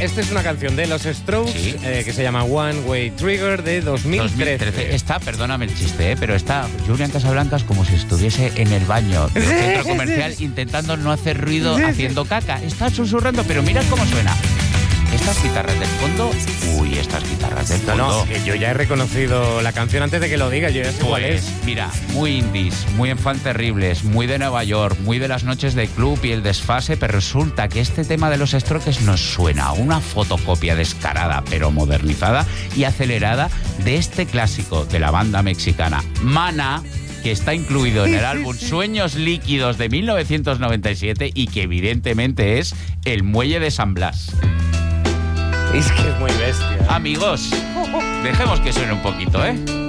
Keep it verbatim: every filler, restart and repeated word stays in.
esta es una canción de los Strokes, Sí. eh, que se llama One Way Trigger de dos mil trece. dos mil trece. Está, perdóname el chiste, ¿eh? pero está Julián Casablancas como si estuviese en el baño del Sí, centro sí, comercial sí. intentando no hacer ruido, Sí, sí. haciendo caca. Está susurrando, pero mirad cómo suena. Estas guitarras del fondo... Uy, estas guitarras del No, fondo... no, que yo ya he reconocido la canción antes de que lo diga, yo ya sé cuál Pues, es. mira, muy indies, muy enfant terribles, muy de Nueva York, muy de las noches de club y el desfase, pero resulta que este tema de los Strokes nos suena a una fotocopia descarada, pero modernizada y acelerada de este clásico de la banda mexicana Maná, que está incluido en el álbum Sueños Líquidos de mil novecientos noventa y siete y que evidentemente es El Muelle de San Blas. Es que es muy bestia. Amigos, dejemos que suene un poquito, ¿eh?